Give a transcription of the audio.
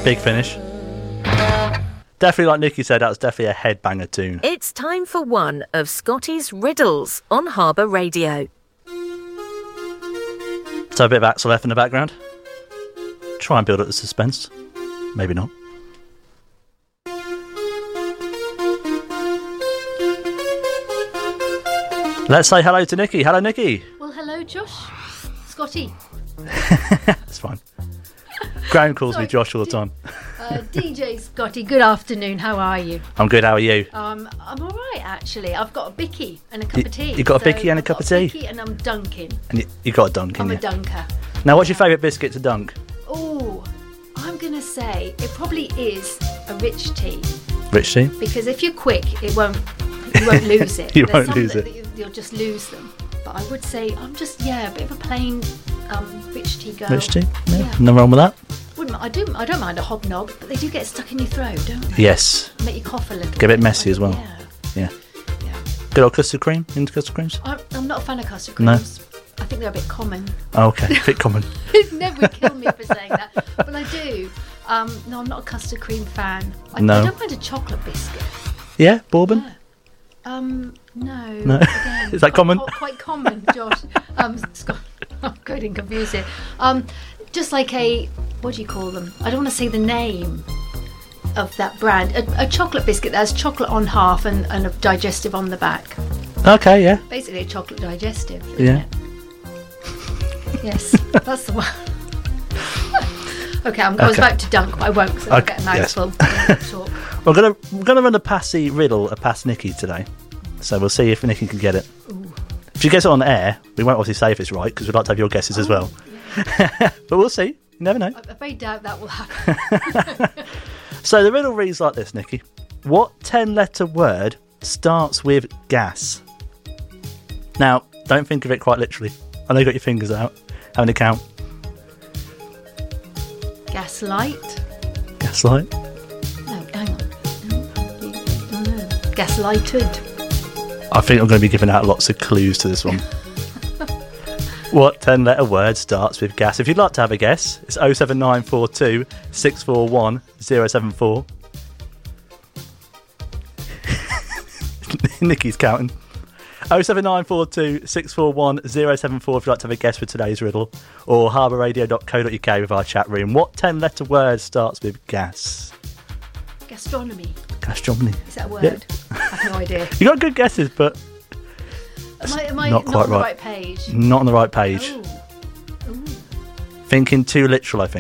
Big finish. Definitely, like Nikki said, that was definitely a headbanger tune. It's time for one of Scotty's riddles on Harbour Radio. So a bit of Axel F in the background. Try and build up the suspense. Maybe not. Let's say hello to Nikki. Hello, Nikki. Well, hello, Josh. Scotty. That's fine. Graham calls me Josh all the time. DJ Scotty, good afternoon. How are you? I'm good. How are you? I'm all right, actually. I've got a bicky and a cup of tea. You got a bicky and a cup of tea? I've got a bicky and I'm dunking. And you got a dunk, I'm you? a dunker. Now, what's your favourite biscuit to dunk? Oh, I'm going to say it probably is a rich tea. Rich tea? Because if you're quick, you won't lose it. You There's won't some lose that it. You'll just lose them. But I would say I'm just, a bit of a plain rich tea girl. Rich tea? Yeah. Nothing wrong with that? I don't mind a hobnob, but they do get stuck in your throat, don't they? Yes. Make you cough a little. Get a bit messy as well. Yeah. Good old custard cream? Into custard creams? I'm not a fan of custard No. creams. I think they're a bit common. Oh, okay. A bit common. Never would kill me for saying that, but I do. No, I'm not a custard cream fan. I don't mind a chocolate biscuit. Yeah? Bourbon? Yeah. No. No. Again, Is that common? Quite common, Josh. Scott, I'm getting confused here. Just like what do you call them? I don't want to say the name of that brand. A chocolate biscuit that has chocolate on half and a digestive on the back. Okay, yeah. Basically a chocolate digestive. Yeah. Yes, that's the one. Okay, I was about to dunk, but I won't, so I'll get a mouthful. Yes. We're gonna run a passy riddle past Nikki today, so we'll see if Nikki can get it. Ooh. If she gets it on air, we won't obviously say if it's right because we'd like to have your guesses as well. Yeah. But we'll see. You never know. I very doubt that will happen. So the riddle reads like this, Nikki. What 10-letter word starts with gas? Now, don't think of it quite literally. I know you got your fingers out, having a count. Gaslight? Gaslight? No, hang on. No. Gaslighted. I think I'm going to be giving out lots of clues to this one. What 10-letter word starts with gas? If you'd like to have a guess, it's 07942 641 074. Nikki's counting. 07942 641 074 if you'd like to have a guess for today's riddle, or harbourradio.co.uk with our chat room. What 10-letter word starts with gas? Gastronomy. Gastronomy. Is that a word? Yeah. I have no idea. You got good guesses, but Am I not not quite on the right. right page? Not on the right page. Oh. Ooh. Thinking too literal, I think.